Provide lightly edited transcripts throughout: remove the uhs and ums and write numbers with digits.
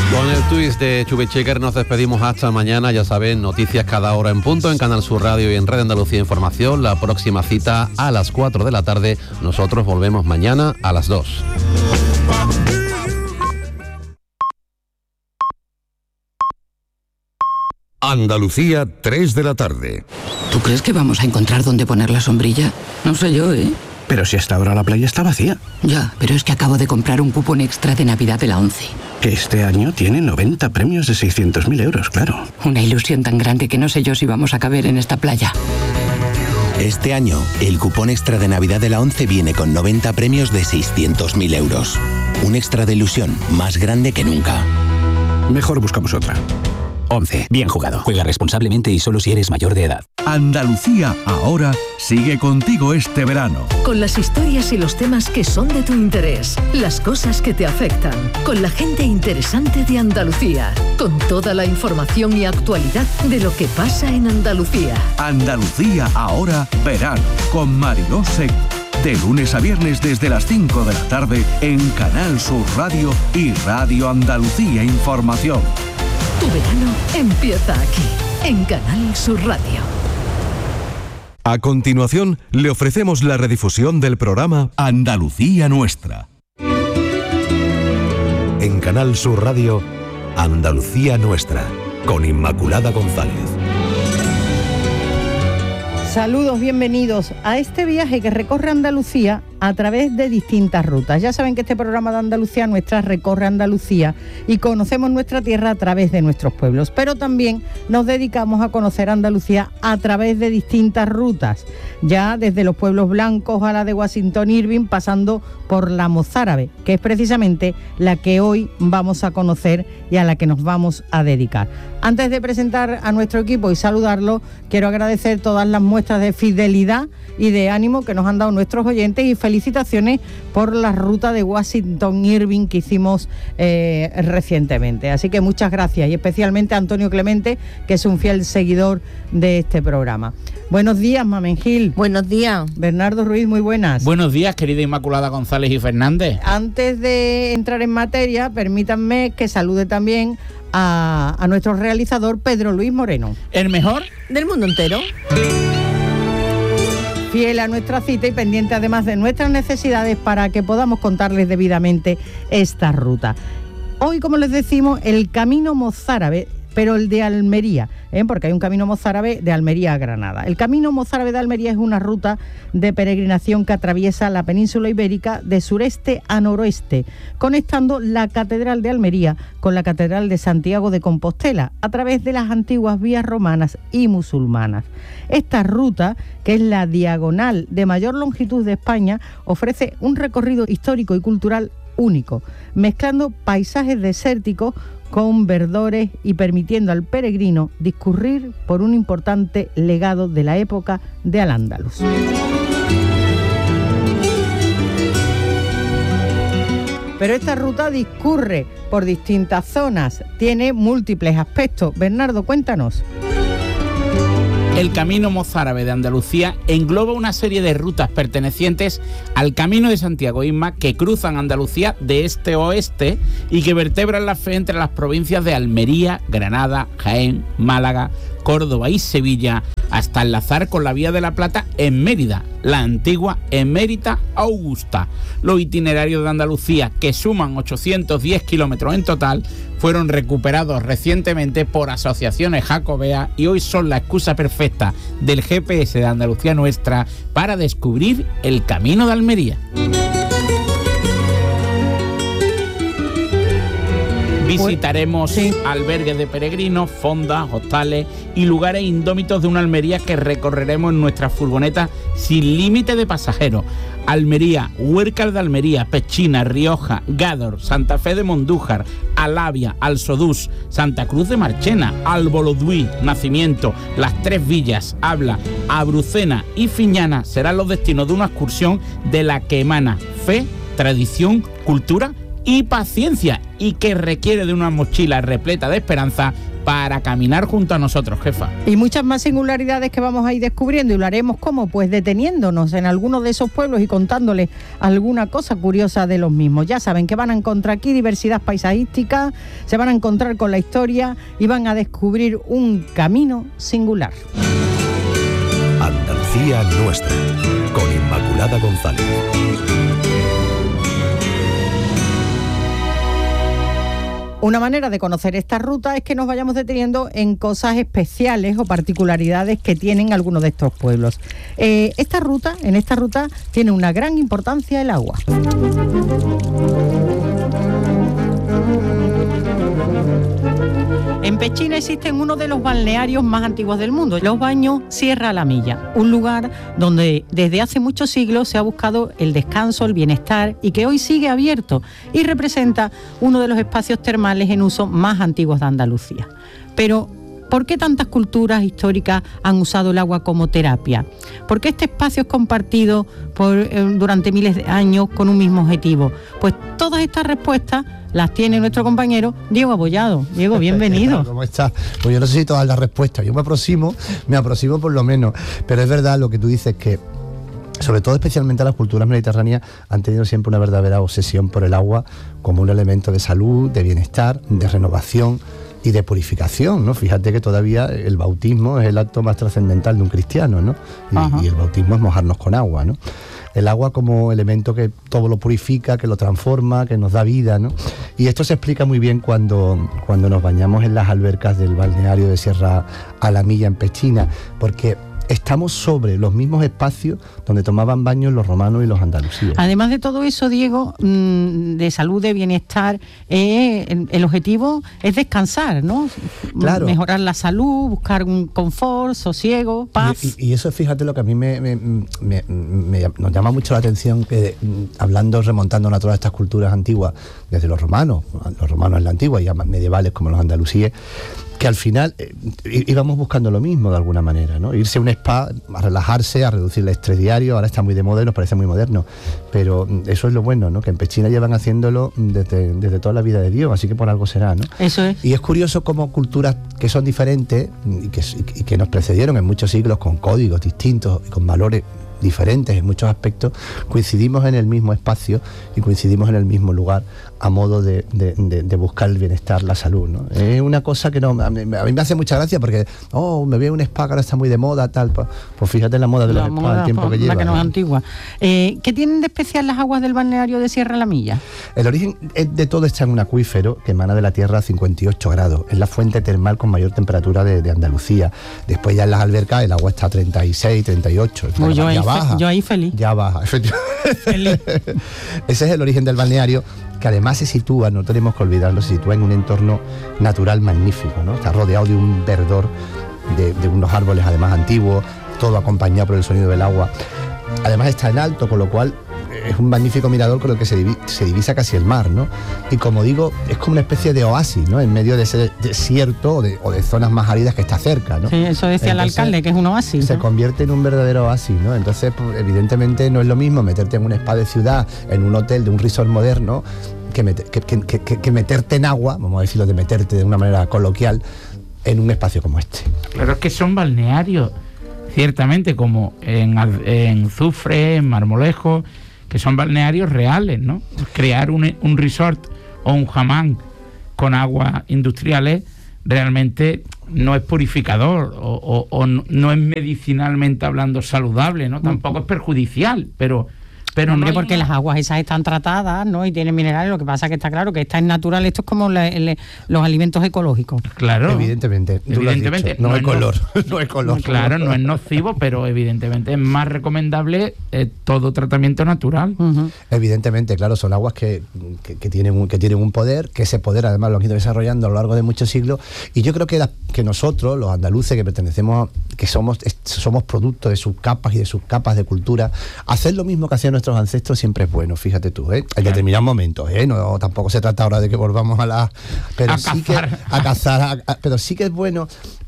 Con el twist de Chubichecker nos despedimos hasta mañana. Ya saben, noticias cada hora en punto en Canal Sur Radio y en Red Andalucía Información. La próxima cita a las 4 de la tarde. Nosotros volvemos mañana a las 2. Andalucía, 3 de la tarde. ¿Tú crees que vamos a encontrar dónde poner la sombrilla? No sé yo, ¿eh? Pero si hasta ahora la playa está vacía. Ya, pero es que acabo de comprar un cupón extra de Navidad de la ONCE. Que este año tiene 90 premios de 600.000 euros, claro. Una ilusión tan grande que no sé yo si vamos a caber en esta playa. Este año, el cupón extra de Navidad de la ONCE viene con 90 premios de 600.000 euros. Un extra de ilusión más grande que nunca. Mejor buscamos otra. 11. Bien jugado. Juega responsablemente y solo si eres mayor de edad. Andalucía Ahora sigue contigo este verano. Con las historias y los temas que son de tu interés, las cosas que te afectan, con la gente interesante de Andalucía, con toda la información y actualidad de lo que pasa en Andalucía. Andalucía Ahora verano con Mariló Seco. De lunes a viernes desde las 5 de la tarde en Canal Sur Radio y Radio Andalucía Información. Tu verano empieza aquí, en Canal Sur Radio. A continuación, le ofrecemos la redifusión del programa Andalucía Nuestra. En Canal Sur Radio, Andalucía Nuestra, con Inmaculada González. Saludos, bienvenidos a este viaje que recorre Andalucía a través de distintas rutas. Ya saben que este programa de Andalucía Nuestra recorre Andalucía y conocemos nuestra tierra a través de nuestros pueblos, pero también nos dedicamos a conocer Andalucía a través de distintas rutas, ya desde los pueblos blancos a la de Washington Irving, pasando por la mozárabe, que es precisamente la que hoy vamos a conocer y a la que nos vamos a dedicar. Antes de presentar a nuestro equipo y saludarlo, quiero agradecer todas las muestras de fidelidad y de ánimo que nos han dado nuestros oyentes y felicitaciones por la ruta de Washington Irving que hicimos recientemente. Así que muchas gracias, y especialmente a Antonio Clemente, que es un fiel seguidor de este programa. Buenos días, Mamen Gil. Buenos días. Bernardo Ruiz, muy buenas. Buenos días, querida Inmaculada González y Fernández. Antes de entrar en materia, permítanme que salude también a nuestro realizador Pedro Luis Moreno. El mejor del mundo entero. Fiel a nuestra cita y pendiente además de nuestras necesidades para que podamos contarles debidamente esta ruta. Hoy, como les decimos, el camino mozárabe, pero el de Almería, porque hay un camino mozárabe de Almería a Granada. El camino mozárabe de Almería es una ruta de peregrinación que atraviesa la península ibérica de sureste a noroeste, conectando la Catedral de Almería con la Catedral de Santiago de Compostela, a través de las antiguas vías romanas y musulmanas. Esta ruta, que es la diagonal de mayor longitud de España, ofrece un recorrido histórico y cultural único, mezclando paisajes desérticos con verdores y permitiendo al peregrino discurrir por un importante legado de la época de Al-Ándalus. Pero esta ruta discurre por distintas zonas, tiene múltiples aspectos. Bernardo, cuéntanos. El Camino Mozárabe de Andalucía engloba una serie de rutas pertenecientes al Camino de Santiago Isma que cruzan Andalucía de este a oeste y que vertebran la fe entre las provincias de Almería, Granada, Jaén, Málaga, Córdoba y Sevilla, hasta enlazar con la Vía de la Plata en Mérida, la antigua Emérita Augusta. Los itinerarios de Andalucía, que suman 810 kilómetros en total, fueron recuperados recientemente por asociaciones jacobeas y hoy son la excusa perfecta del GPS de Andalucía Nuestra para descubrir el camino de Almería. Visitaremos albergues de peregrinos, fondas, hostales y lugares indómitos de una Almería que recorreremos en nuestras furgonetas sin límite de pasajeros. Almería, Huércal de Almería, Pechina, Rioja, Gádor, Santa Fe de Mondújar, Alavia, Alsodús, Santa Cruz de Marchena, Albolodui, Nacimiento, Las Tres Villas, Abla, Abrucena y Fiñana serán los destinos de una excursión de la que emana fe, tradición, cultura y paciencia, y que requiere de una mochila repleta de esperanza para caminar junto a nosotros, jefa. Y muchas más singularidades que vamos a ir descubriendo, y lo haremos ¿cómo? Pues deteniéndonos en algunos de esos pueblos y contándoles alguna cosa curiosa de los mismos. Ya saben que van a encontrar aquí diversidad paisajística, se van a encontrar con la historia y van a descubrir un camino singular. Andalucía nuestra, con Inmaculada González. Una manera de conocer esta ruta es que nos vayamos deteniendo en cosas especiales o particularidades que tienen algunos de estos pueblos. En esta ruta tiene una gran importancia el agua. En Pechina existen uno de los balnearios más antiguos del mundo, los Baños Sierra La Milla, un lugar donde desde hace muchos siglos se ha buscado el descanso, el bienestar y que hoy sigue abierto y representa uno de los espacios termales en uso más antiguos de Andalucía. Pero ¿por qué tantas culturas históricas han usado el agua como terapia? ¿Por qué este espacio es compartido durante miles de años con un mismo objetivo? Pues todas estas respuestas las tiene nuestro compañero Diego Abollado. Diego, bienvenido. ¿Cómo estás? Pues yo no sé si todas las respuestas, yo me aproximo por lo menos, pero es verdad lo que tú dices, que sobre todo especialmente las culturas mediterráneas han tenido siempre una verdadera obsesión por el agua como un elemento de salud, de bienestar, de renovación y de purificación, ¿no? Fíjate que todavía el bautismo es el acto más trascendental de un cristiano, ¿no? Y el bautismo es mojarnos con agua, ¿no? El agua como elemento que todo lo purifica, que lo transforma, que nos da vida, ¿no? Y esto se explica muy bien cuando nos bañamos en las albercas del balneario de Sierra a la Milla en Pechina, porque estamos sobre los mismos espacios donde tomaban baños los romanos y los andalusíes. Además de todo eso, Diego, de salud, de bienestar, el objetivo es descansar, ¿no? Claro. Mejorar la salud, buscar un confort, sosiego, paz. Y eso, fíjate, lo que a mí nos llama mucho la atención, que remontándonos a todas estas culturas antiguas, desde los romanos en la antigua y ya medievales como los andalusíes, que al final íbamos buscando lo mismo de alguna manera, ¿no? Irse a un spa, a relajarse, a reducir el estrés diario. Ahora está muy de moda y nos parece muy moderno, pero eso es lo bueno, ¿no? Que en Pechina llevan haciéndolo desde toda la vida de Dios, así que por algo será, ¿no? Eso es. Y es curioso cómo culturas que son diferentes y que nos precedieron en muchos siglos con códigos distintos y con valores diferentes en muchos aspectos, coincidimos en el mismo espacio y coincidimos en el mismo lugar a modo de buscar el bienestar, la salud, ¿no? Es una cosa que a mí me hace mucha gracia, porque me veo un spa que ahora está muy de moda, tal, pues fíjate en la moda de los spas, el tiempo que lleva. La que no es antigua. ¿Qué tienen de especial las aguas del balneario de Sierra La Milla? El origen de todo está en un acuífero que emana de la tierra a 58 grados. Es la fuente termal con mayor temperatura de Andalucía. Después ya en las albercas el agua está a 36, 38. Pues yo ahí feliz. Ya baja, efectivamente. Ese es el origen del balneario, que además se sitúa, no tenemos que olvidarlo, se sitúa en un entorno natural magnífico, ¿no? Está rodeado de un verdor, de unos árboles además antiguos, todo acompañado por el sonido del agua. Además está en alto, con lo cual es un magnífico mirador con el que se divisa casi el mar, ¿no? Y como digo, es como una especie de oasis, ¿no? En medio de ese desierto o de zonas más áridas que está cerca, ¿no? Sí, eso decía el alcalde, que es un oasis, se ¿no? convierte en un verdadero oasis, ¿no? Entonces, pues, evidentemente no es lo mismo meterte en un spa de ciudad, en un hotel de un resort moderno, que meterte en agua, vamos a decirlo, de meterte de una manera coloquial, en un espacio como este. Claro, es que son balnearios, ciertamente, como en Zufre, en Marmolejo, que son balnearios reales, ¿no? Crear un resort o un hammam con aguas industriales realmente no es purificador o no es medicinalmente hablando saludable, ¿no? Tampoco es perjudicial, pero hombre, porque las aguas esas están tratadas, ¿no? Y tienen minerales. Lo que pasa que está claro que esta es natural. Esto es como los alimentos ecológicos. Claro. Evidentemente. No es color. Claro, no es nocivo, pero evidentemente es más recomendable todo tratamiento natural. Uh-huh. Evidentemente, claro, son aguas que tienen un poder, que ese poder además lo han ido desarrollando a lo largo de muchos siglos. Y yo creo que nosotros, los andaluces que pertenecemos, que somos producto de sus capas y de sus capas de cultura, hacer lo mismo que hacían nuestros ancestros siempre es bueno, fíjate tú, en determinados momentos, no, tampoco se trata ahora de que volvamos a cazar, pero sí que es bueno,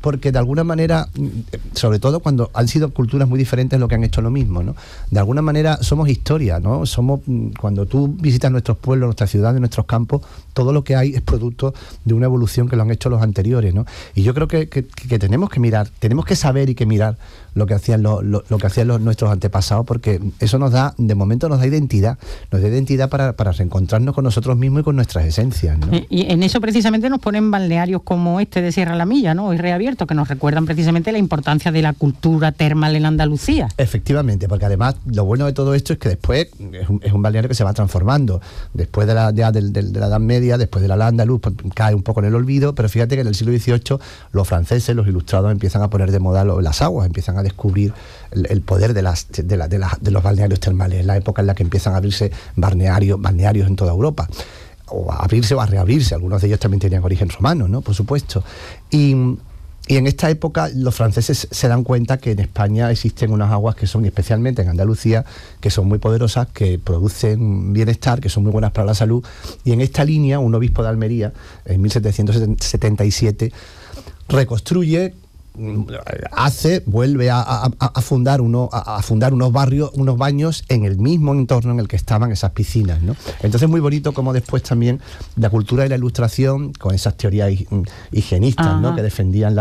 porque de alguna manera, sobre todo cuando han sido culturas muy diferentes lo que han hecho lo mismo, ¿no? De alguna manera somos historia, ¿no? Somos, cuando tú visitas nuestros pueblos, nuestras ciudades, nuestros campos, todo lo que hay es producto de una evolución que lo han hecho los anteriores, ¿no? Y yo creo que tenemos que mirar, tenemos que saber y que mirar lo que hacían nuestros antepasados, porque eso nos da, de momento nos da identidad para reencontrarnos con nosotros mismos y con nuestras esencias, ¿no? Y en eso precisamente nos ponen balnearios como este de Sierra La Milla, ¿no? Hoy reabierto, que nos recuerdan precisamente la importancia de la cultura termal en Andalucía. Efectivamente, porque además lo bueno de todo esto es que después es un balneario que se va transformando. Después de la Edad Media, después de la Al-Ándalus, pues, cae un poco en el olvido, pero fíjate que en el siglo XVIII los franceses, los ilustrados, empiezan a poner de moda las aguas, empiezan a descubrir el poder de los balnearios termales, en la época en la que empiezan a abrirse balnearios en toda Europa, o a abrirse o a reabrirse. Algunos de ellos también tenían origen romano, ¿no? Por supuesto. Y en esta época los franceses se dan cuenta que en España existen unas aguas que son, especialmente en Andalucía, que son muy poderosas, que producen bienestar, que son muy buenas para la salud. Y en esta línea, un obispo de Almería, en 1777, reconstruye, vuelve a fundar unos barrios, unos baños en el mismo entorno en el que estaban esas piscinas, ¿no? Entonces muy bonito como después también la cultura y la ilustración, con esas teorías higienistas, ¿no? Que defendían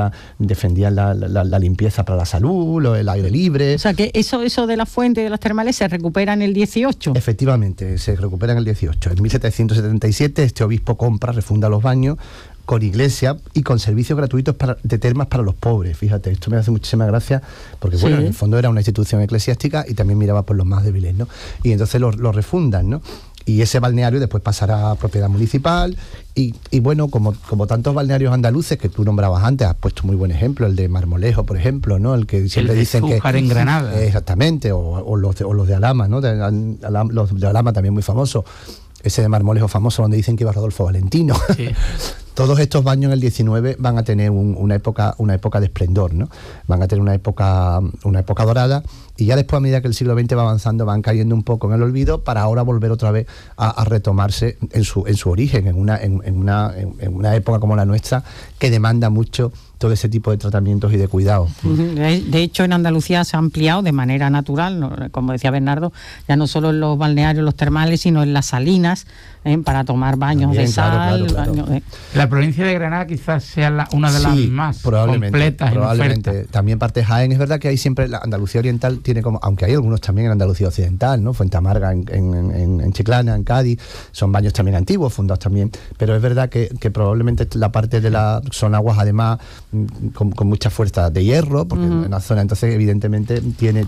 la limpieza para la salud, el aire libre. O sea que eso de la fuente de las termales se recupera en el 18. Efectivamente, se recupera en el 18. En 1777 este obispo refunda los baños con iglesia y con servicios gratuitos de termas para los pobres. Fíjate, esto me hace muchísima gracia, porque bueno, en el fondo era una institución eclesiástica y también miraba por los más débiles, ¿no? Y entonces lo refundan, ¿no? Y ese balneario después pasará a propiedad municipal y bueno, como tantos balnearios andaluces que tú nombrabas antes, has puesto muy buen ejemplo, el de Marmolejo, por ejemplo, ¿no? El que siempre dicen que... en Granada. Exactamente, o los de Alhama, ¿no? Los de Alhama también muy famosos. Ese de Marmolejo famoso donde dicen que iba Rodolfo Valentino. Sí. Todos estos baños en el 19 van a tener una época de esplendor, ¿no? Van a tener una época dorada, y ya después, a medida que el siglo XX va avanzando, van cayendo un poco en el olvido para ahora volver otra vez a retomarse en su origen, en una época como la nuestra, que demanda mucho todo ese tipo de tratamientos y de cuidados. De hecho, en Andalucía se ha ampliado de manera natural, ¿no? Como decía Bernardo, ya no solo en los balnearios, los termales, sino en las salinas, para tomar baños también, de sal. Claro. La provincia de Granada quizás sea una de las más completas. Probablemente. También parte de Jaén. Es verdad que hay siempre, la Andalucía oriental tiene como, aunque hay algunos también en Andalucía occidental, ¿no? Fuentamarga en Chiclana, en Cádiz, son baños también antiguos, fundados también, pero es verdad que probablemente la parte son aguas además con mucha fuerza de hierro, porque en la zona, entonces evidentemente tiene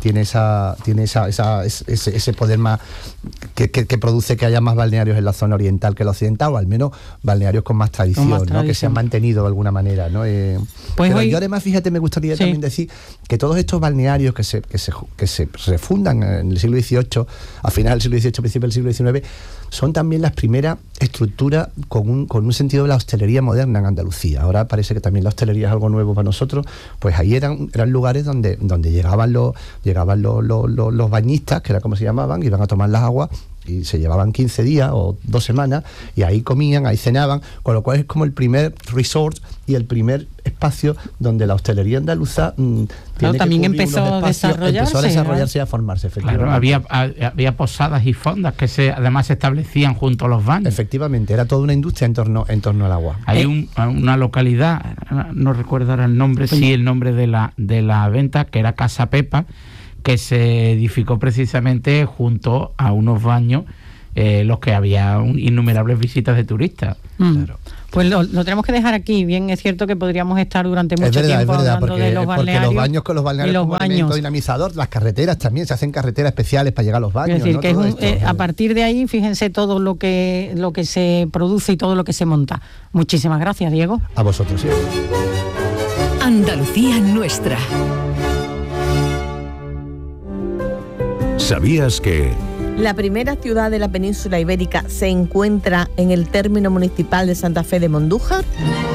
ese poder más que produce que haya más balnearios en la zona oriental que la occidental, o al menos balnearios con más tradición, ¿no? Que se han mantenido de alguna manera, ¿no? Pero yo además, fíjate, me gustaría también decir que todos estos balnearios que se refundan en el siglo XVIII, a finales del siglo XVIII, principios del siglo XIX, son también las primeras estructuras con un sentido de la hostelería moderna en Andalucía. Ahora parece que también la hostelería es algo nuevo para nosotros. Pues ahí eran lugares donde llegaban los bañistas, que era como se llamaban, iban a tomar las aguas, y se llevaban 15 días o 2 semanas, y ahí comían, ahí cenaban, con lo cual es como el primer resort y el primer espacio donde la hostelería andaluza también empezó a desarrollarse y a formarse, efectivamente. Claro, había posadas y fondas que además se establecían junto a los baños. Efectivamente, era toda una industria en torno al agua. Hay una localidad, no recuerdo ahora el nombre, el nombre de la venta, que era Casa Pepa, que se edificó precisamente junto a unos baños los que había innumerables visitas de turistas. Claro. Pues lo tenemos que dejar aquí. Bien, es cierto que podríamos estar durante mucho tiempo hablando de los balnearios. Porque los balnearios como elemento dinamizador, las carreteras también, se hacen carreteras especiales para llegar a los baños. Es decir, ¿no? Que a partir de ahí, fíjense todo lo que se produce y todo lo que se monta. Muchísimas gracias, Diego. A vosotros, sí. Andalucía nuestra. ¿Sabías que la primera ciudad de la península ibérica se encuentra en el término municipal de Santa Fe de Mondújar?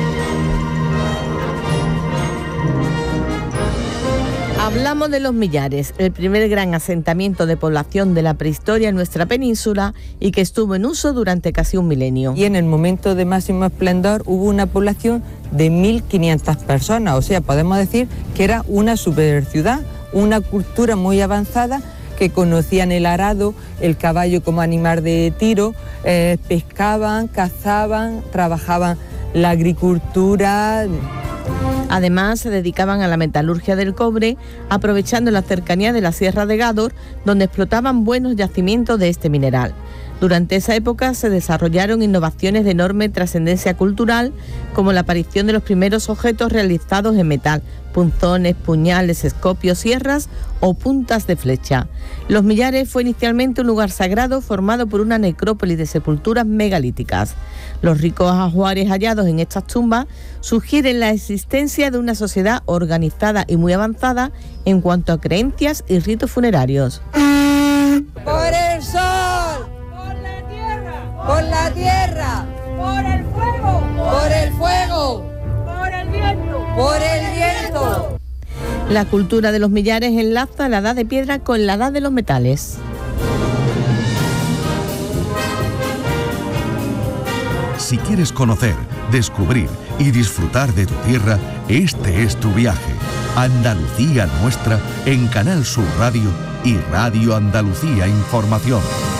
Hablamos de Los Millares, el primer gran asentamiento de población de la prehistoria en nuestra península y que estuvo en uso durante casi un milenio. Y en el momento de máximo esplendor hubo una población de 1.500 personas, o sea, podemos decir que era una super ciudad, una cultura muy avanzada, que conocían el arado, el caballo como animal de tiro, pescaban, cazaban, trabajaban la agricultura. Además, se dedicaban a la metalurgia del cobre, aprovechando la cercanía de la Sierra de Gádor, donde explotaban buenos yacimientos de este mineral. Durante esa época se desarrollaron innovaciones de enorme trascendencia cultural, como la aparición de los primeros objetos realizados en metal, punzones, puñales, escopios, sierras o puntas de flecha. Los Millares fue inicialmente un lugar sagrado formado por una necrópolis de sepulturas megalíticas. Los ricos ajuares hallados en estas tumbas sugieren la existencia de una sociedad organizada y muy avanzada en cuanto a creencias y ritos funerarios. ¡Por el sol! ¡Por la tierra! ¡Por el fuego! ¡Por el fuego! ¡Por el viento! ¡Por el viento! La cultura de los Millares enlaza la edad de piedra con la edad de los metales. Si quieres conocer, descubrir y disfrutar de tu tierra, este es tu viaje. Andalucía Nuestra en Canal Sur Radio y Radio Andalucía Información.